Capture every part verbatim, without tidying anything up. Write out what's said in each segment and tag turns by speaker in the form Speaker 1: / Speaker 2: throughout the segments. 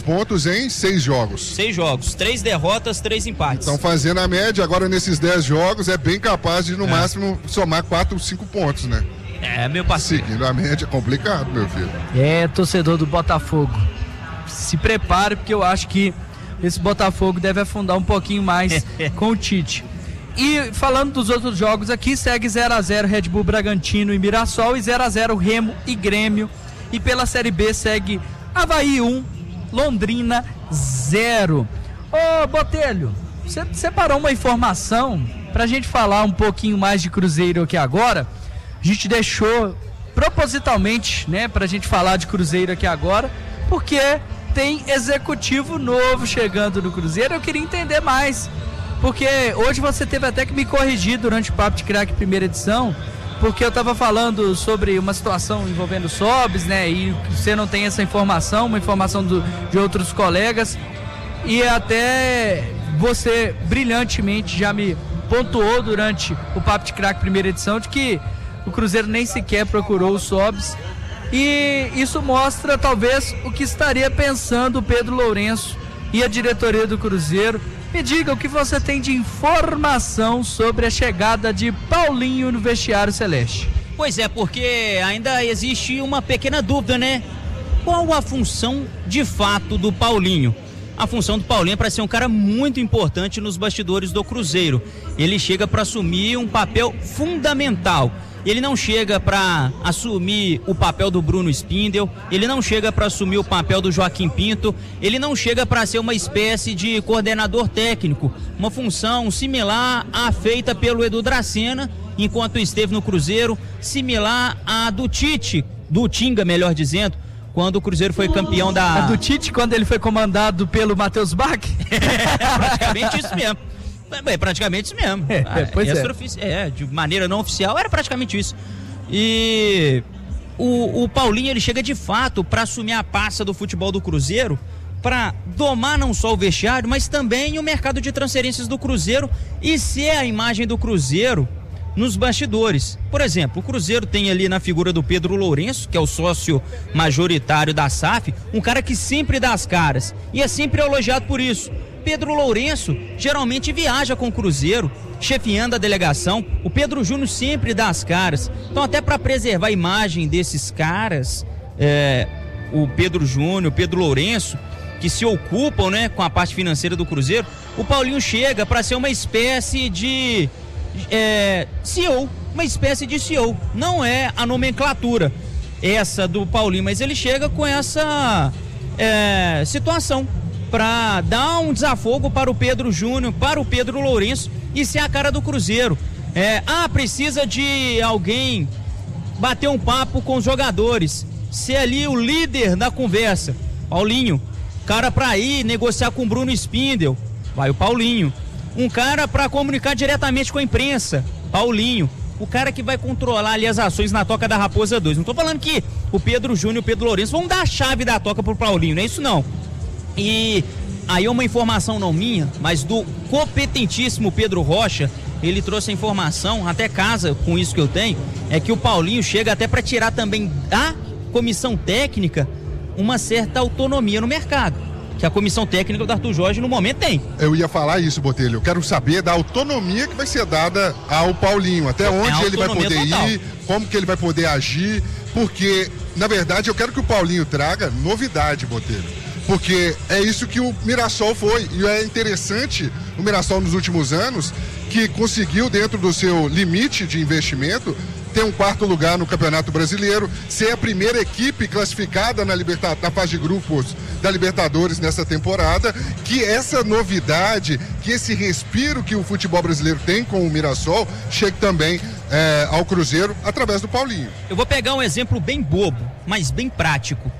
Speaker 1: pontos em seis jogos.
Speaker 2: Seis jogos, três derrotas, três empates.
Speaker 1: Estão fazendo a média, agora nesses dez jogos é bem capaz de no é. máximo somar quatro, cinco pontos, né?
Speaker 2: É, meu parceiro.
Speaker 1: Seguindo a média é complicado, meu filho.
Speaker 3: É, torcedor do Botafogo, se prepare, porque eu acho que esse Botafogo deve afundar um pouquinho mais com o Tite. E falando dos outros jogos aqui, segue zero a zero Red Bull Bragantino e Mirassol e zero a zero Remo e Grêmio. E pela Série B segue Avaí um, Londrina zero. Ô Botelho, você separou uma informação pra gente falar um pouquinho mais de Cruzeiro aqui agora. A gente deixou propositalmente, né, pra gente falar de Cruzeiro aqui agora, porque tem executivo novo chegando no Cruzeiro. Eu queria entender mais, porque hoje você teve até que me corrigir durante o Papo de Craque primeira edição, porque eu tava falando sobre uma situação envolvendo o Sobis, né, e você não tem essa informação, uma informação do, de outros colegas, e até você brilhantemente já me pontuou durante o Papo de Craque primeira edição de que o Cruzeiro nem sequer procurou o Sobis, e isso mostra talvez o que estaria pensando o Pedro Lourenço e a diretoria do Cruzeiro. Me diga o que você tem de informação sobre a chegada de Paulinho no vestiário celeste.
Speaker 2: Pois é, porque ainda existe uma pequena dúvida, né? Qual a função de fato do Paulinho? A função do Paulinho é para ser um cara muito importante nos bastidores do Cruzeiro. Ele chega para assumir um papel fundamental. Ele não chega para assumir o papel do Bruno Spindel, ele não chega para assumir o papel do Joaquim Pinto, ele não chega para ser uma espécie de coordenador técnico, uma função similar à feita pelo Edu Dracena, enquanto esteve no Cruzeiro, similar à do Tite, do Tinga, melhor dizendo, quando o Cruzeiro foi campeão da...
Speaker 3: A do Tite, quando ele foi comandado pelo Matheus Bach?
Speaker 2: É, praticamente isso mesmo. É praticamente isso mesmo.
Speaker 3: É,
Speaker 2: ah,
Speaker 3: pois é.
Speaker 2: é, de maneira não oficial era praticamente isso. E o, o Paulinho, ele chega de fato para assumir a pasta do futebol do Cruzeiro, para domar não só o vestiário, mas também o mercado de transferências do Cruzeiro e ser a imagem do Cruzeiro nos bastidores. Por exemplo, o Cruzeiro tem ali na figura do Pedro Lourenço, que é o sócio majoritário da S A F, um cara que sempre dá as caras e é sempre elogiado por isso. Pedro Lourenço geralmente viaja com o Cruzeiro, chefiando a delegação. O Pedro Júnior sempre dá as caras. Então, até para preservar a imagem desses caras, é, o Pedro Júnior, o Pedro Lourenço, que se ocupam, né, com a parte financeira do Cruzeiro, o Paulinho chega para ser uma espécie de é, C E O, uma espécie de C E O. Não é a nomenclatura essa do Paulinho, mas ele chega com essa é, situação para dar um desafogo para o Pedro Júnior, para o Pedro Lourenço e ser a cara do Cruzeiro. É, ah, precisa de alguém bater um papo com os jogadores, ser ali o líder da conversa. Paulinho. Cara para ir negociar com o Bruno Spindel, vai o Paulinho. Um cara para comunicar diretamente com a imprensa, Paulinho. O cara que vai controlar ali as ações na Toca da Raposa dois. Não tô falando que o Pedro Júnior e o Pedro Lourenço vão dar a chave da Toca pro Paulinho, não é isso não. E aí uma informação não minha, mas do competentíssimo Pedro Rocha, ele trouxe a informação, até casa com isso que eu tenho, é que o Paulinho chega até para tirar também da comissão técnica uma certa autonomia no mercado, que a comissão técnica do Arthur Jorge no momento tem.
Speaker 1: Eu ia falar isso, Botelho, eu quero saber da autonomia que vai ser dada ao Paulinho, até onde é ele vai poder total. ir, como que ele vai poder agir, porque, na verdade, eu quero que o Paulinho traga novidade, Botelho. Porque é isso que o Mirassol foi, e é interessante o Mirassol nos últimos anos, que conseguiu, dentro do seu limite de investimento, ter um quarto lugar no Campeonato Brasileiro, ser a primeira equipe classificada na, liberta... na fase de grupos da Libertadores nessa temporada, que essa novidade, que esse respiro que o futebol brasileiro tem com o Mirassol, chegue também é, ao Cruzeiro através do Paulinho.
Speaker 2: Eu vou pegar um exemplo bem bobo, mas bem prático.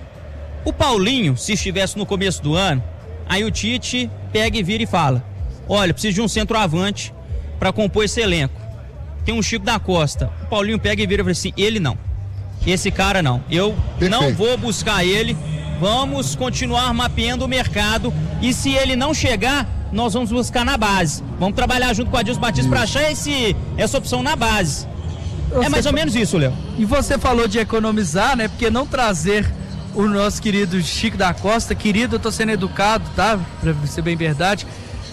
Speaker 2: O Paulinho, se estivesse no começo do ano, aí o Tite pega e vira e fala: olha, preciso de um centroavante para compor esse elenco. Tem um Chico da Costa. O Paulinho pega e vira e fala assim: ele não. Esse cara não. Eu Perfeito. não vou buscar ele. Vamos continuar mapeando o mercado. E se ele não chegar, nós vamos buscar na base. Vamos trabalhar junto com o Adilson Batista para achar esse, essa opção na base. Você é mais ou menos isso, Léo.
Speaker 3: E você falou de economizar, né? Porque não trazer o nosso querido Chico da Costa, querido, eu tô sendo educado, tá? Pra ser bem verdade.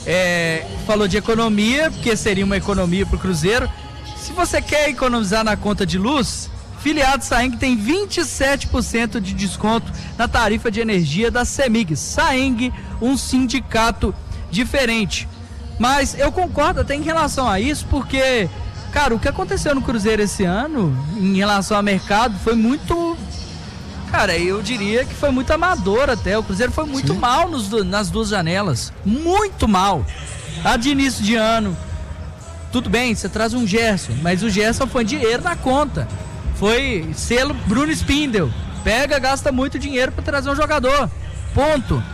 Speaker 3: É, falou de economia, porque seria uma economia pro Cruzeiro. Se você quer economizar na conta de luz, filiado Saeng tem vinte e sete por cento de desconto na tarifa de energia da CEMIG. Saeng, um sindicato diferente. Mas eu concordo até em relação a isso, porque, cara, o que aconteceu no Cruzeiro esse ano, em relação ao mercado, foi muito... Cara, eu diria que foi muito amador até. O Cruzeiro foi muito Sim. mal nos, nas duas janelas. Muito mal. A de início de ano, tudo bem, você traz um Gerson, mas o Gerson foi dinheiro na conta. Foi selo Bruno Spindel. Pega, gasta muito dinheiro para trazer um jogador. Ponto.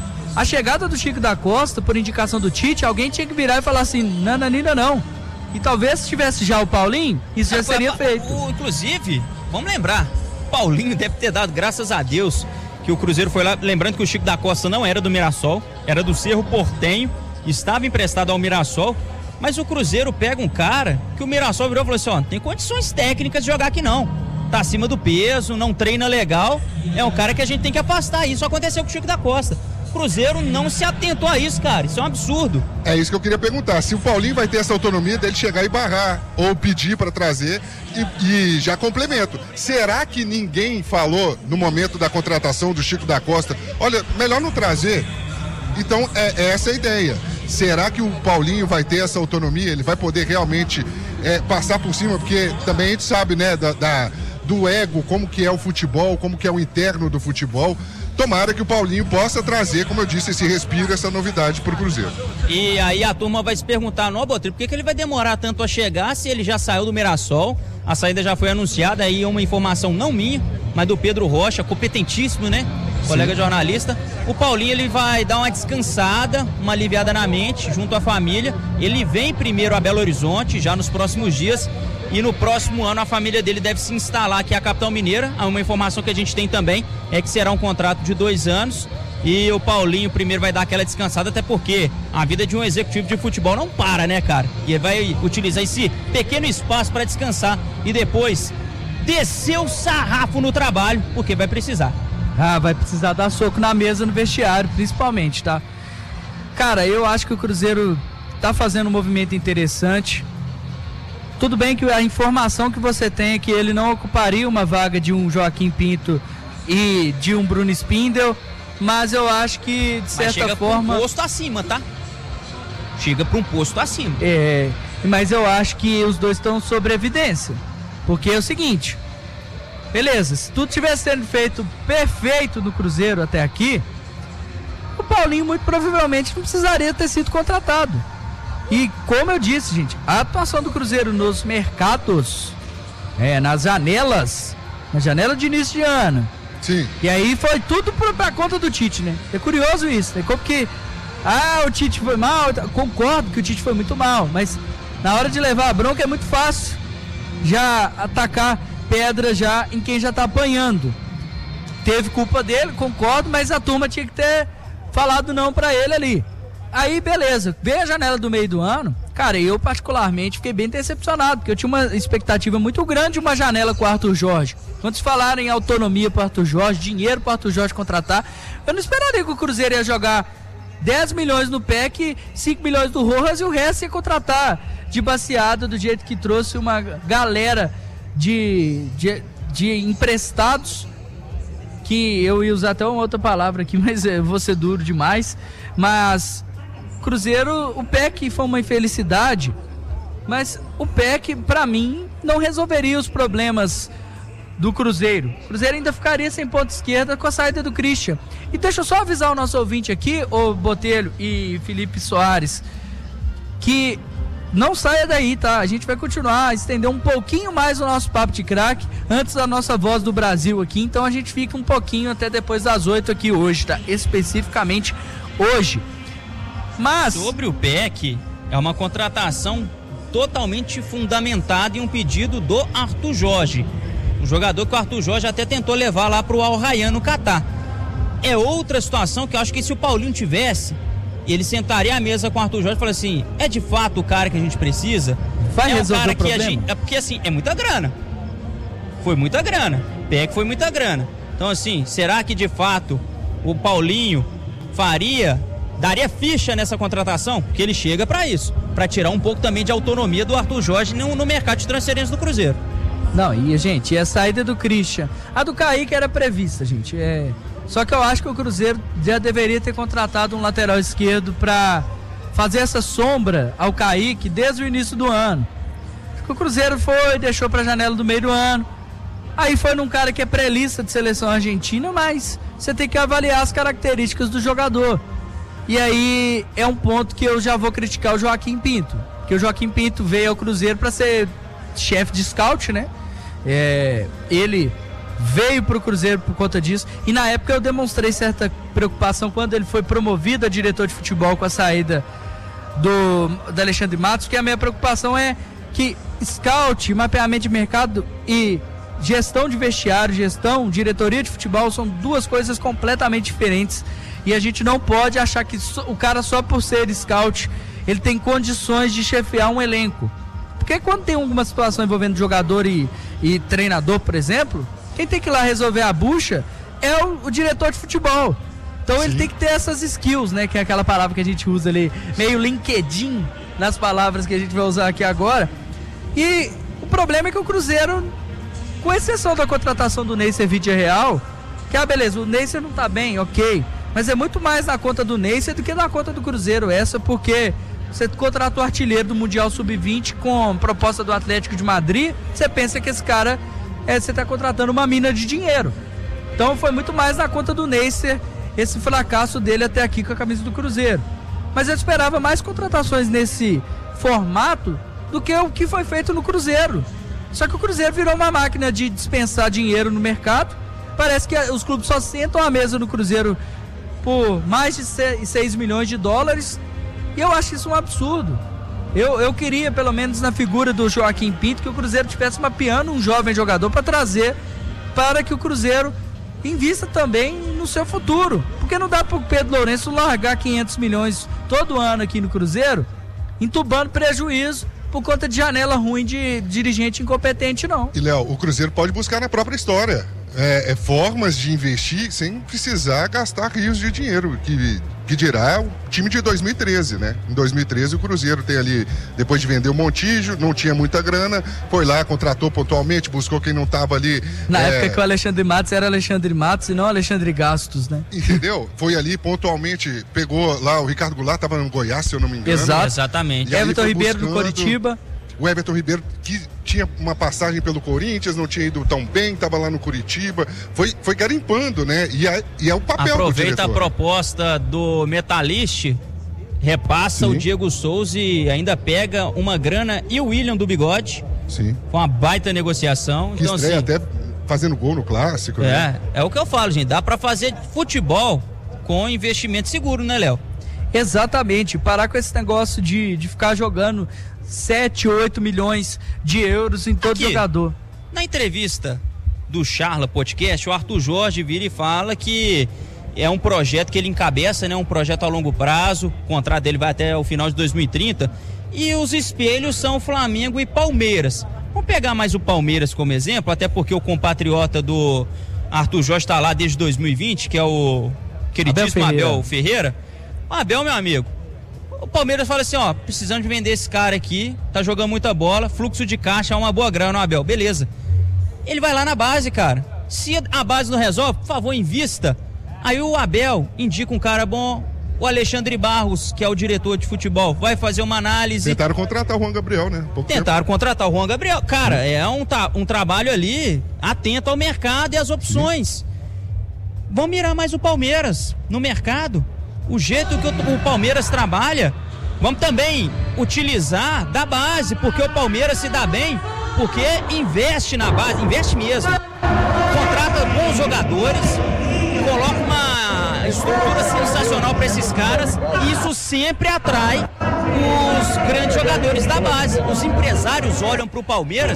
Speaker 3: A chegada do Chico da Costa, por indicação do Tite, alguém tinha que virar e falar assim, nananina não. E talvez se tivesse já o Paulinho, isso já seria
Speaker 2: a,
Speaker 3: feito.
Speaker 2: O, inclusive, vamos lembrar, o Paulinho deve ter dado graças a Deus que o Cruzeiro foi lá, lembrando que o Chico da Costa não era do Mirassol, era do Cerro Portenho, estava emprestado ao Mirassol, mas o Cruzeiro pega um cara que o Mirassol virou e falou assim, ó, tem condições técnicas de jogar aqui não, tá acima do peso, não treina legal, é um cara que a gente tem que afastar. Isso aconteceu com o Chico da Costa. O Cruzeiro não se atentou a isso, cara, isso é um absurdo.
Speaker 1: É isso que eu queria perguntar, se o Paulinho vai ter essa autonomia dele chegar e barrar, ou pedir para trazer, e, e já complemento, será que ninguém falou no momento da contratação do Chico da Costa, olha, melhor não trazer? Então é, é essa a ideia. Será que o Paulinho vai ter essa autonomia? Ele vai poder realmente é, passar por cima? Porque também a gente sabe, né, da, da, do ego, como que é o futebol, como que é o interno do futebol. Tomara que o Paulinho possa trazer, como eu disse, esse respiro, essa novidade para o Cruzeiro.
Speaker 2: E aí a turma vai se perguntar, não, Botelho, por que, que ele vai demorar tanto a chegar se ele já saiu do Mirassol? A saída já foi anunciada, aí uma informação não minha, mas do Pedro Rocha, competentíssimo, né? Sim. Colega jornalista. O Paulinho, ele vai dar uma descansada, uma aliviada na mente, junto à família. Ele vem primeiro a Belo Horizonte, já nos próximos dias, e no próximo ano a família dele deve se instalar aqui à capital mineira. Uma informação que a gente tem também é que será um contrato de dois anos e o Paulinho primeiro vai dar aquela descansada, até porque a vida de um executivo de futebol não para, né, cara? E ele vai utilizar esse pequeno espaço para descansar e depois descer o sarrafo no trabalho, porque vai precisar.
Speaker 3: Ah, vai precisar dar soco na mesa no vestiário, principalmente, tá? Cara, eu acho que o Cruzeiro tá fazendo um movimento interessante. Tudo bem que a informação que você tem é que ele não ocuparia uma vaga de um Joaquim Pinto e de um Bruno Spindel, mas eu acho que, de certa
Speaker 2: mas chega
Speaker 3: forma...
Speaker 2: Chega pra um posto acima, tá? Chega pra um posto acima.
Speaker 3: É, mas eu acho que os dois estão sob evidência. Porque é o seguinte, beleza, se tudo tivesse sendo feito perfeito no Cruzeiro até aqui, o Paulinho muito provavelmente não precisaria ter sido contratado. E como eu disse, gente, a atuação do Cruzeiro nos mercados, é, nas janelas, na janela de início de ano.
Speaker 1: Sim.
Speaker 3: E aí foi tudo por, pra conta do Tite, né? É curioso isso, né? Como que, ah, o Tite foi mal, concordo que o Tite foi muito mal, mas na hora de levar a bronca é muito fácil já atacar pedra já em quem já tá apanhando. Teve culpa dele, concordo, mas a turma tinha que ter falado não pra ele ali. Aí, beleza, veio a janela do meio do ano, cara, eu particularmente fiquei bem decepcionado, porque eu tinha uma expectativa muito grande de uma janela com o Arthur Jorge. Quando se falaram em autonomia para o Arthur Jorge, dinheiro para o Arthur Jorge contratar, eu não esperaria que o Cruzeiro ia jogar dez milhões no P E C, cinco milhões do Rojas e o resto ia contratar de baseada do jeito que trouxe uma galera de, de, de emprestados, que eu ia usar até uma outra palavra aqui, mas eu vou ser duro demais, mas... Cruzeiro, o P E C foi uma infelicidade, mas o P E C, pra mim, não resolveria os problemas do Cruzeiro. O Cruzeiro ainda ficaria sem ponta esquerda com a saída do Christian. E deixa eu só avisar o nosso ouvinte aqui, o Botelho e Felipe Soares, que não saia daí, tá? A gente vai continuar a estender um pouquinho mais o nosso Papo de Craque antes da nossa Voz do Brasil aqui, então a gente fica um pouquinho até depois das oito aqui hoje, tá? Especificamente hoje. Mas...
Speaker 2: Sobre o P E C, é uma contratação totalmente fundamentada em um pedido do Arthur Jorge. Um jogador que o Arthur Jorge até tentou levar lá pro Al Rayyan no Catar. É outra situação que eu acho que se o Paulinho tivesse, ele sentaria à mesa com o Arthur Jorge e falaria assim, é de fato o cara que a gente precisa?
Speaker 3: Vai
Speaker 2: é
Speaker 3: resolver
Speaker 2: um cara
Speaker 3: o problema?
Speaker 2: Que a gente, é porque assim, é muita grana. Foi muita grana. P E C foi muita grana. Então, assim, será que de fato o Paulinho faria, daria ficha nessa contratação? Porque ele chega para isso, para tirar um pouco também de autonomia do Arthur Jorge no, no mercado de transferências do Cruzeiro.
Speaker 3: Não, e gente, e a saída do Christian, a do Kaique era prevista, gente, é... Só que eu acho que o Cruzeiro já deveria ter contratado um lateral esquerdo para fazer essa sombra ao Kaique desde o início do ano. O Cruzeiro foi, deixou para a janela do meio do ano, aí foi num cara que é pré-lista de seleção argentina, mas você tem que avaliar as características do jogador. E aí é um ponto que eu já vou criticar o Joaquim Pinto, que o Joaquim Pinto veio ao Cruzeiro para ser chefe de scout, né? É, ele veio para o Cruzeiro por conta disso, e na época eu demonstrei certa preocupação quando ele foi promovido a diretor de futebol com a saída do, do Alexandre Matos, que a minha preocupação é que scout, mapeamento de mercado e gestão de vestiário, gestão, diretoria de futebol são duas coisas completamente diferentes, e a gente não pode achar que o cara só por ser scout ele tem condições de chefiar um elenco. Porque quando tem alguma situação envolvendo jogador e, e treinador, por exemplo, quem tem que ir lá resolver a bucha é o, o diretor de futebol. Então Sim. ele tem que ter essas skills, né? Que é aquela palavra que a gente usa ali, meio LinkedIn, nas palavras que a gente vai usar aqui agora. E o problema é que o Cruzeiro, com exceção da contratação do Neisser Vidia Real, que, ah, beleza, o Neisser não tá bem, ok, mas é muito mais na conta do Neisser do que na conta do Cruzeiro, essa, porque você contrata o artilheiro do Mundial sub vinte com proposta do Atlético de Madrid, você pensa que esse cara, é, você está contratando uma mina de dinheiro. Então foi muito mais na conta do Neisser esse fracasso dele até aqui com a camisa do Cruzeiro. Mas eu esperava mais contratações nesse formato do que o que foi feito no Cruzeiro. Só que o Cruzeiro virou uma máquina de dispensar dinheiro no mercado. Parece que os clubes só sentam à mesa no Cruzeiro por mais de seis milhões de dólares. E eu acho isso um absurdo. Eu, eu queria, pelo menos na figura do Joaquim Pinto, que o Cruzeiro estivesse mapeando um jovem jogador para trazer, para que o Cruzeiro invista também no seu futuro. Porque não dá para o Pedro Lourenço largar quinhentos milhões todo ano aqui no Cruzeiro, entubando prejuízo por conta de janela ruim de dirigente incompetente, não.
Speaker 1: E, Léo, o Cruzeiro pode buscar na própria história é, é, formas de investir sem precisar gastar rios de dinheiro, que, que dirá o time de dois mil e treze, né? Em dois mil e treze o Cruzeiro tem ali, depois de vender o Montijo, não tinha muita grana, foi lá, contratou pontualmente, buscou quem não estava ali.
Speaker 3: Na
Speaker 1: é...
Speaker 3: época que o Alexandre Matos era Alexandre Matos e não Alexandre Gastos, né?
Speaker 1: Entendeu? Foi ali pontualmente, pegou lá, o Ricardo Goulart estava no Goiás, se eu não me engano.
Speaker 3: Exato.
Speaker 2: Exatamente.
Speaker 3: Everton Ribeiro do Coritiba.
Speaker 1: O Everton Ribeiro, que tinha uma passagem pelo Corinthians, não tinha ido tão bem, estava lá no Curitiba, foi, foi garimpando, né? E é, e é o papel
Speaker 2: Aproveita
Speaker 1: do diretor.
Speaker 2: a proposta do Metalist, repassa Sim. o Diego Souza e ainda pega uma grana e o William do Bigode.
Speaker 1: Sim.
Speaker 2: Com uma baita negociação.
Speaker 1: Que
Speaker 2: então,
Speaker 1: estreia
Speaker 2: assim,
Speaker 1: até fazendo gol no Clássico,
Speaker 2: é,
Speaker 1: né?
Speaker 2: É o que eu falo, gente, dá pra fazer futebol com investimento seguro, né, Léo?
Speaker 3: Exatamente, parar com esse negócio de, de ficar jogando sete, oito milhões de euros em todo Aqui, jogador.
Speaker 2: Na entrevista do Charla Podcast, o Arthur Jorge vira e fala que é um projeto que ele encabeça, né? Um projeto a longo prazo, o contrato dele vai até o final de dois mil e trinta, e os espelhos são Flamengo e Palmeiras. Vamos pegar mais o Palmeiras como exemplo, até porque o compatriota do Arthur Jorge está lá desde dois mil e vinte, que é o queridíssimo Abel Ferreira. Abel Ferreira. O Abel, meu amigo, o Palmeiras fala assim, ó, precisando de vender esse cara aqui, tá jogando muita bola, fluxo de caixa é uma boa grana, Abel, beleza. Ele vai lá na base, cara. Se a base não resolve, por favor, invista. Aí o Abel indica um cara bom, o Alexandre Barros, que é o diretor de futebol, vai fazer uma análise.
Speaker 1: Tentaram contratar o Juan Gabriel, né?
Speaker 2: Pouco Tentaram tempo. contratar o Juan Gabriel. Cara, hum. é um, ta- um trabalho ali atento ao mercado e às opções. Sim. Vamos mirar mais o Palmeiras no mercado. O jeito que o, o Palmeiras trabalha, vamos também utilizar da base, porque o Palmeiras se dá bem, porque investe na base, investe mesmo. Contrata bons jogadores, coloca uma estrutura sensacional para esses caras, e isso sempre atrai os grandes jogadores da base. Os empresários olham para o Palmeiras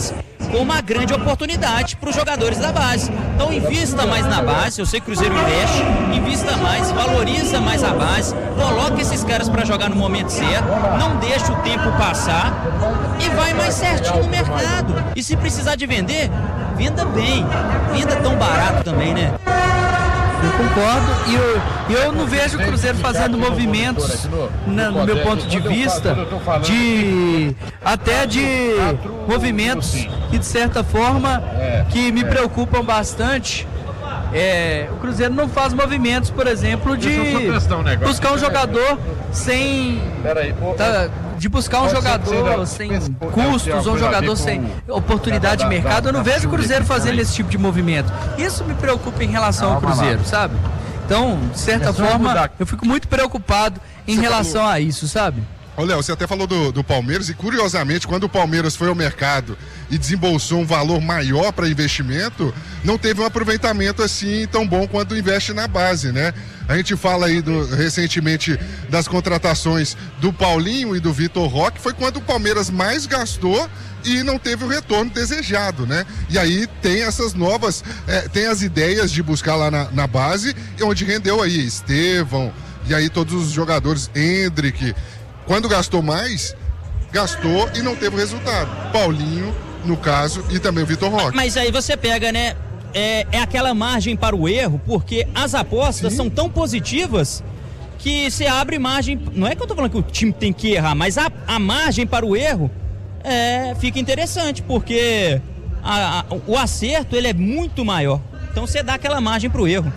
Speaker 2: com uma grande oportunidade para os jogadores da base. Então invista mais na base, eu sei que o Cruzeiro investe, invista mais, valoriza mais a base, coloca esses caras para jogar no momento certo, não deixa o tempo passar e vai mais certinho no mercado. E se precisar de vender, venda bem, venda tão barato também, né?
Speaker 3: Eu concordo e eu, eu não vejo o Cruzeiro fazendo movimentos, na, no meu ponto de vista, de até de movimentos que de certa forma que me preocupam bastante. É, o Cruzeiro não faz movimentos, por exemplo, de buscar um jogador sem tá, de buscar um jogador sem custos, ou um jogador sem oportunidade de mercado. Eu não vejo o Cruzeiro fazendo esse tipo de movimento. Isso me preocupa em relação ao Cruzeiro, sabe? Então, de certa forma, eu fico muito preocupado em relação a isso, sabe?
Speaker 1: Ô, Léo, você até falou do, do Palmeiras e, curiosamente, quando o Palmeiras foi ao mercado e desembolsou um valor maior para investimento, não teve um aproveitamento assim tão bom quanto investe na base, né? A gente fala aí do, recentemente das contratações do Paulinho e do Vitor Roque, foi quando o Palmeiras mais gastou e não teve o retorno desejado, né? E aí tem essas novas, é, tem as ideias de buscar lá na, na base, onde rendeu aí Estevão, e aí todos os jogadores, Hendrick. Quando gastou mais, gastou e não teve o resultado. Paulinho, no caso, e também o Vitor Roque.
Speaker 2: Mas aí você pega, né? É, é aquela margem para o erro, porque as apostas Sim. são tão positivas que você abre margem. Não é que eu tô falando que o time tem que errar, mas a, a margem para o erro é, fica interessante, porque a, a, o acerto ele é muito maior. Então você dá aquela margem para o erro.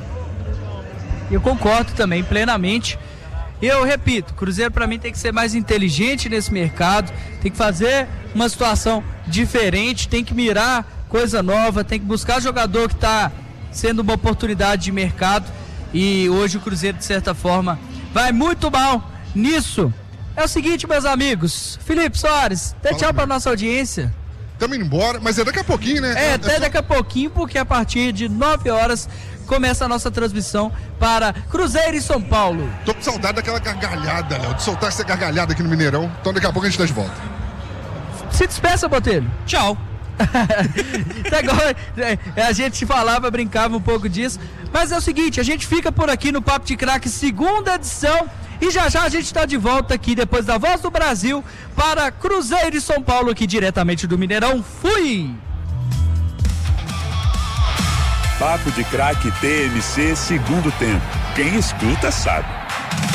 Speaker 3: Eu concordo também plenamente. Eu repito, Cruzeiro para mim tem que ser mais inteligente nesse mercado, tem que fazer uma situação diferente, tem que mirar coisa nova, tem que buscar jogador que está sendo uma oportunidade de mercado, e hoje o Cruzeiro de certa forma vai muito mal nisso. É o seguinte, meus amigos, Felipe Soares, dê tchau para nossa audiência.
Speaker 1: Estamos indo embora, mas é daqui a pouquinho, né?
Speaker 3: É,
Speaker 1: é
Speaker 3: até
Speaker 1: só...
Speaker 3: daqui a pouquinho, porque a partir de nove horas começa a nossa transmissão para Cruzeiro e São Paulo.
Speaker 1: Tô com saudade daquela gargalhada, Léo, de soltar essa gargalhada aqui no Mineirão. Então daqui a pouco a gente tá de volta.
Speaker 3: Se despeça, Botelho.
Speaker 2: Tchau.
Speaker 3: Agora, a gente falava, brincava um pouco disso. Mas é o seguinte, a gente fica por aqui no Papo de Craque, segunda edição. E já já a gente está de volta aqui, depois da Voz do Brasil, para Cruzeiro e São Paulo, aqui diretamente do Mineirão. Fui!
Speaker 4: Papo de Craque T M C, segundo tempo. Quem escuta sabe.